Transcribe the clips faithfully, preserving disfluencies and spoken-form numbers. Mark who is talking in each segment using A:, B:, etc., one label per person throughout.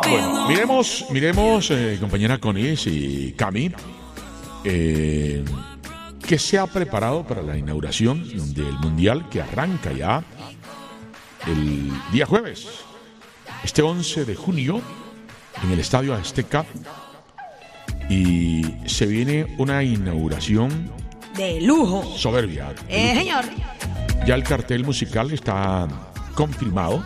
A: Bueno, miremos, miremos, eh, compañera Conis y Cami, eh, que se ha preparado para la inauguración del Mundial que arranca ya el día jueves, este once de junio, en el Estadio Azteca, y se viene una inauguración
B: de lujo,
A: soberbia.
B: Eh, señor.
A: Ya el cartel musical está confirmado.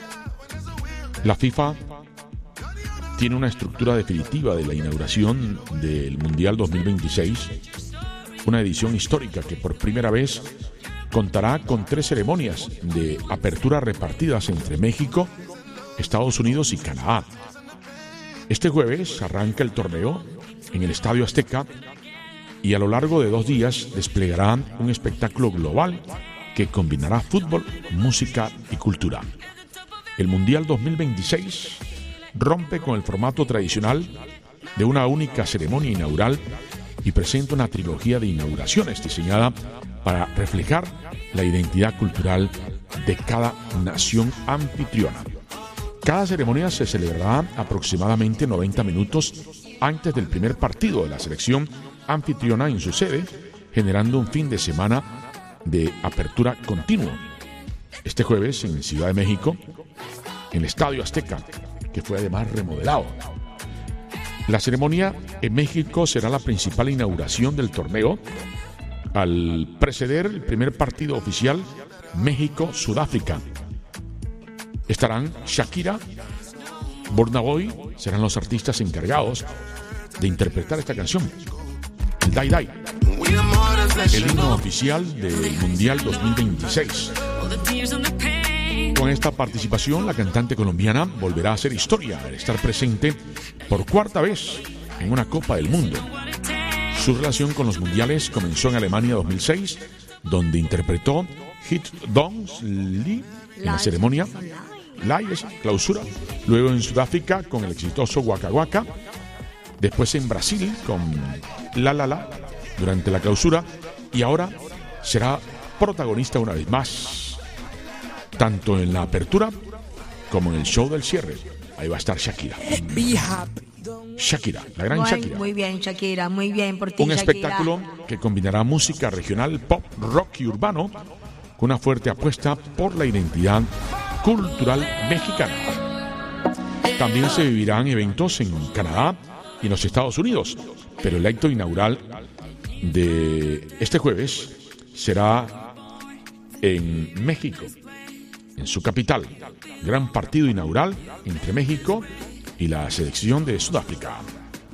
A: La FIFA tiene una estructura definitiva de la inauguración del Mundial dos mil veintiséis, una edición histórica que por primera vez contará con tres ceremonias de apertura repartidas entre México, Estados Unidos y Canadá. Este jueves arranca el torneo en el Estadio Azteca y a lo largo de dos días desplegará un espectáculo global que combinará fútbol, música y cultura. El Mundial dos mil veintiséis rompe con el formato tradicional de una única ceremonia inaugural y presenta una trilogía de inauguraciones diseñada para reflejar la identidad cultural de cada nación anfitriona. Cada ceremonia se celebrará aproximadamente noventa minutos antes del primer partido de la selección anfitriona en su sede, generando un fin de semana de apertura continua. Este jueves en Ciudad de México, en el Estadio Azteca, que fue además remodelado. La ceremonia en México será la principal inauguración del torneo, al preceder el primer partido oficial México-Sudáfrica. Estarán Shakira, Burna Boy, serán los artistas encargados de interpretar esta canción, el Dai Dai, el himno oficial del Mundial dos mil veintiséis. Con esta participación, la cantante colombiana volverá a hacer historia al estar presente por cuarta vez en una Copa del Mundo. Su relación con los mundiales comenzó en Alemania dos mil seis, donde interpretó Hit Dons Lee en la ceremonia Live, clausura. Luego en Sudáfrica con el exitoso Waka Waka. Después en Brasil con La La La durante la clausura. Y ahora será protagonista una vez más, tanto en la apertura como en el show del cierre. Ahí va a estar Shakira. Shakira, la gran
B: muy,
A: Shakira.
B: Muy bien, Shakira, muy bien por ti,
A: Un
B: Shakira.
A: espectáculo que combinará música regional, pop, rock y urbano, con una fuerte apuesta por la identidad cultural mexicana. También se vivirán eventos en Canadá y en los Estados Unidos, pero el acto inaugural de este jueves será en México, en su capital. Gran partido inaugural entre México y la selección de Sudáfrica.